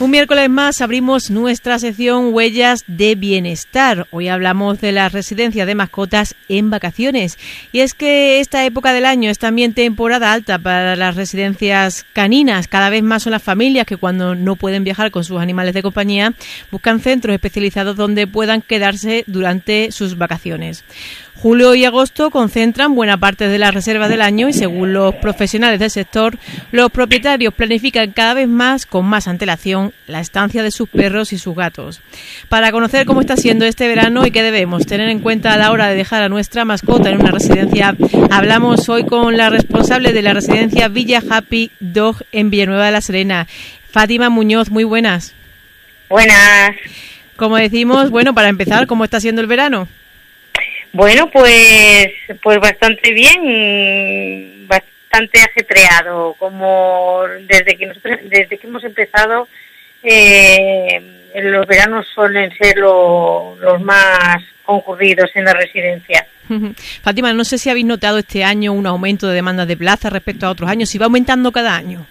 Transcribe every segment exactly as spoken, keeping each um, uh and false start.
Un miércoles más abrimos nuestra sección Huellas de Bienestar. Hoy hablamos de las residencias de mascotas en vacaciones. Y es que esta época del año es también temporada alta para las residencias caninas. Cada vez más son las familias que cuando no pueden viajar con sus animales de compañía buscan centros especializados donde puedan quedarse durante sus vacaciones. Julio y agosto concentran buena parte de las reservas del año y según los profesionales del sector, los propietarios planifican cada vez más, con más antelación, la estancia de sus perros y sus gatos. Para conocer cómo está siendo este verano y qué debemos tener en cuenta a la hora de dejar a nuestra mascota en una residencia, hablamos hoy con la responsable de la residencia Villa Happy Dog en Villanueva de la Serena, Fátima Muñoz. Muy buenas. Buenas. Como decimos, bueno, para empezar, ¿cómo está siendo el verano? Bueno, pues pues bastante bien, bastante ajetreado, como desde que nosotros, desde que hemos empezado, eh, los veranos suelen ser lo, los más concurridos en la residencia. Fátima, no sé si habéis notado este año un aumento de demandas de plaza respecto a otros años, si va aumentando cada año.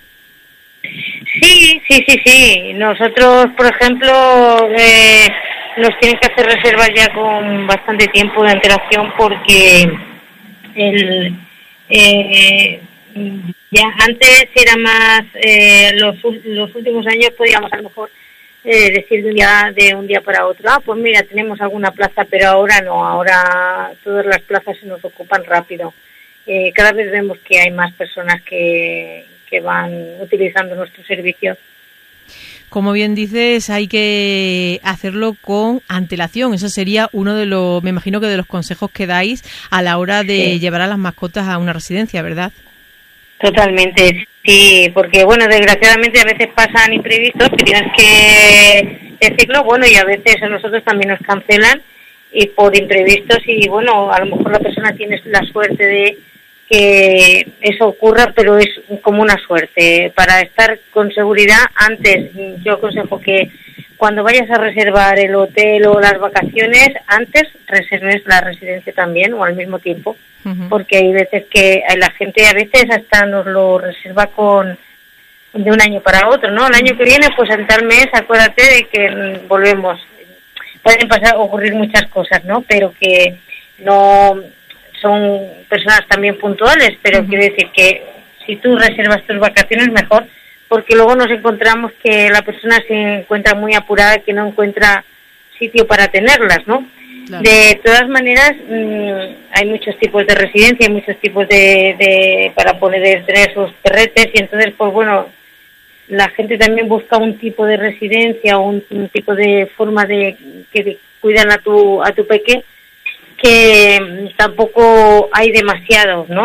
Sí, sí, sí, sí. Nosotros, por ejemplo, eh, nos tienen que hacer reservas ya con bastante tiempo de antelación porque el eh, ya antes era más eh, los los últimos años podíamos a lo mejor eh, decir de un día de un día para otro, ah, pues mira, tenemos alguna plaza, pero ahora no, ahora todas las plazas se nos ocupan rápido. Eh, cada vez vemos que hay más personas que que van utilizando nuestros servicios. Como bien dices, hay que hacerlo con antelación. Eso sería uno de los, me imagino que de los consejos que dais a la hora de sí. llevar a las mascotas a una residencia, ¿verdad? Totalmente, sí, porque bueno, desgraciadamente a veces pasan imprevistos que tienes que decirlo, bueno, y a veces a nosotros también nos cancelan y por imprevistos y bueno, a lo mejor la persona tiene la suerte de que eso ocurra, pero es como una suerte. Para estar con seguridad, antes, yo aconsejo que cuando vayas a reservar el hotel o las vacaciones, antes reserves la residencia también o al mismo tiempo, uh-huh. porque hay veces que la gente a veces hasta nos lo reserva con de un año para otro, ¿no? El año que viene, pues en tal mes, acuérdate de que volvemos. Pueden pasar, ocurrir muchas cosas, ¿no? Pero que no... son personas también puntuales, pero uh-huh. quiero decir que si tú reservas tus vacaciones mejor, porque luego nos encontramos que la persona se encuentra muy apurada y que no encuentra sitio para tenerlas, ¿no? Claro. De todas maneras, mmm, hay muchos tipos de residencia, hay muchos tipos de, de para poder tener sus perretes y entonces, pues bueno, la gente también busca un tipo de residencia o un, un tipo de forma de que cuidan a tu a tu peque que tampoco hay demasiados, ¿no?